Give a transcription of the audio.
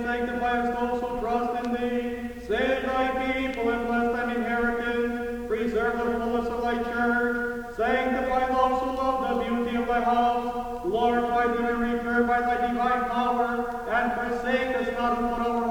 sanctify us those who trust in thee. Save thy people and bless thine inheritance. Preserve the fullness of thy church. Sanctify those who love the beauty of thy house. Glorify thee in return by thy divine power, and forsake us not who put our